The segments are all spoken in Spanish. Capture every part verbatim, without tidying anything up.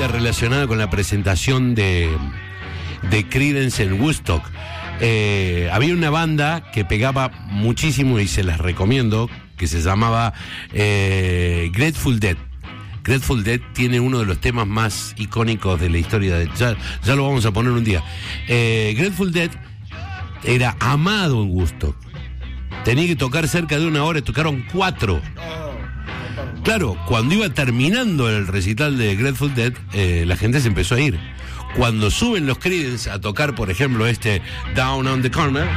anécdota relacionada con la presentación de, de Creedence en Woodstock. Eh, había una banda que pegaba muchísimo y se las recomiendo, que se llamaba eh, Grateful Dead. Grateful Dead tiene uno de los temas más icónicos de la historia de... Ya, ya lo vamos a poner un día. Eh, Grateful Dead era amado en Woodstock. Tenía que tocar cerca de una hora, tocaron cuatro. Claro, cuando iba terminando el recital de Grateful Dead, eh, la gente se empezó a ir. Cuando suben los Creedence a tocar, por ejemplo, este Down on the Corner,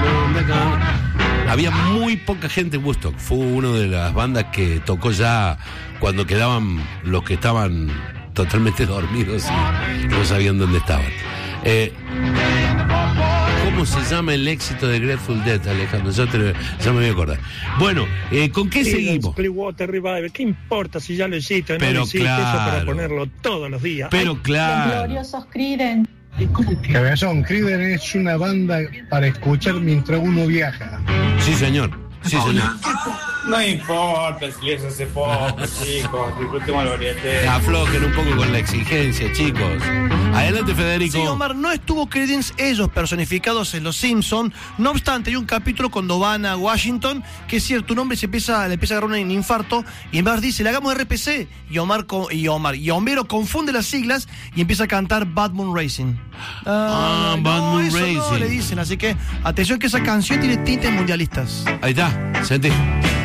había muy poca gente en Woodstock. Fue una de las bandas que tocó ya cuando quedaban los que estaban totalmente dormidos y no sabían dónde estaban. Eh, ¿Cómo se llama el éxito de Grateful Dead, Alejandro? Ya, te, ya me voy a acordar. Bueno, eh, ¿con qué seguimos? Clearwater Revival, ¿qué importa si ya lo hiciste o no Pero lo hiciste? claro. Eso para ponerlo todos los días. Pero Ay, claro. Los gloriosos Creedence. Cabezón, Creedence es una banda para escuchar mientras uno viaja. Sí, señor. Sí, señor. No importa si les hace poco, chicos. Disfrutemos el oriente. Aflojen un poco con la exigencia, chicos. Adelante, Federico. Sí, Omar, no estuvo Creedence ellos personificados en Los Simpsons. No obstante, hay un capítulo cuando van a Washington, que es cierto, un hombre se empieza, le empieza a agarrar un infarto y en vez dice, le hagamos R P C. Y Omar, y Omar, y Homero confunde las siglas y empieza a cantar Bad Moon Racing. Ah, Uh, Bad no, Moon eso Racing. no le dicen, así que atención que esa canción tiene tintes mundialistas. Ahí está, sentí.